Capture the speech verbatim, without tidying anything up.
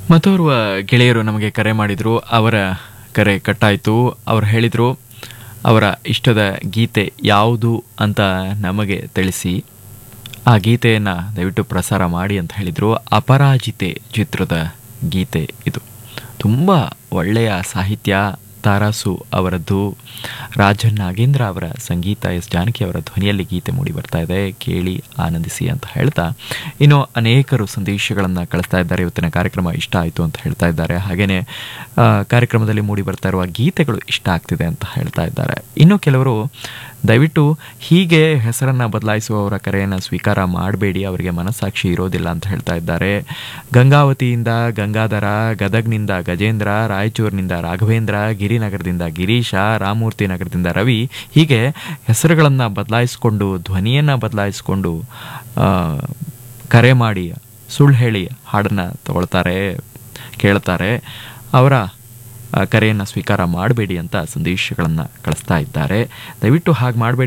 ಮತ್ತೋರ್ವ ಗೆಳೆಯರು ನಮಗೆ ಕರೆ ಮಾಡಿದರು. ಅವರ ಕರೆ ಕಟ್ಟಾಯಿತು. ಅವರು ಹೇಳಿದರು ಅವರ ಇಷ್ಟದ ಗೀತೆ ಯಾವುದು ಅಂತ ನಮಗೆ ತಿಳಿಸಿ, ಆ ಗೀತೆಯನ್ನು ದಯವಿಟ್ಟು ಪ್ರಸಾರ ಮಾಡಿ ಅಂತ ಹೇಳಿದರು. ಅಪರಾಜಿತೆ ಚಿತ್ರದ ಗೀತೆ ಇದು. ತುಂಬ ಒಳ್ಳೆಯ ಸಾಹಿತ್ಯ, ತಾರಾಸು ಅವರದ್ದು, ರಾಜನ್ ನಾಗೇಂದ್ರ ಅವರ ಸಂಗೀತ, ಎಸ್ ಜಾನಕಿ ಅವರ ಧ್ವನಿಯಲ್ಲಿ ಗೀತೆ ಮೂಡಿ ಬರ್ತಾ ಇದೆ. ಕೇಳಿ ಆನಂದಿಸಿ ಅಂತ ಹೇಳ್ತಾ, ಇನ್ನು ಅನೇಕರು ಸಂದೇಶಗಳನ್ನು ಕಳಿಸ್ತಾ ಇದ್ದಾರೆ. ಇವತ್ತಿನ ಕಾರ್ಯಕ್ರಮ ಇಷ್ಟ ಆಯಿತು ಅಂತ ಹೇಳ್ತಾ ಇದ್ದಾರೆ. ಹಾಗೆಯೇ ಕಾರ್ಯಕ್ರಮದಲ್ಲಿ ಮೂಡಿ ಬರ್ತಾ ಇರುವ ಗೀತೆಗಳು ಇಷ್ಟ ಆಗ್ತಿದೆ ಅಂತ ಹೇಳ್ತಾ ಇದ್ದಾರೆ. ಇನ್ನು ಕೆಲವರು ದಯವಿಟ್ಟು ಹೀಗೆ ಹೆಸರನ್ನು ಬದಲಾಯಿಸುವವರ ಕರೆಯನ್ನು ಸ್ವೀಕಾರ ಮಾಡಬೇಡಿ, ಅವರಿಗೆ ಮನಸ್ಸಾಕ್ಷಿ ಇರೋದಿಲ್ಲ ಅಂತ ಹೇಳ್ತಾ ಇದ್ದಾರೆ. ಗಂಗಾವತಿಯಿಂದ ಗಂಗಾಧರ, ಗದಗ್ನಿಂದ ಗಜೇಂದ್ರ, ರಾಯಚೂರಿನಿಂದ ರಾಘವೇಂದ್ರ, ಗಿರಿನಗರದಿಂದ ಗಿರೀಶ, ರಾಮಮೂರ್ತಿ ನಗರದಿಂದ ರವಿ, ಹೀಗೆ ಹೆಸರುಗಳನ್ನು ಬದಲಾಯಿಸಿಕೊಂಡು ಧ್ವನಿಯನ್ನು ಬದಲಾಯಿಸಿಕೊಂಡು ಕರೆ ಮಾಡಿ ಸುಳ್ಳು ಹೇಳಿ ಹಾಡನ್ನು ತಗೊಳ್ತಾರೆ, ಕೇಳ್ತಾರೆ. ಅವರ ಕರೆಯನ್ನು ಸ್ವೀಕಾರ ಮಾಡಬೇಡಿ ಅಂತ ಸಂದೇಶಗಳನ್ನು ಕಳಿಸ್ತಾ ಇದ್ದಾರೆ. ದಯವಿಟ್ಟು ಹಾಗೆ ಮಾಡಬೇಡಿ.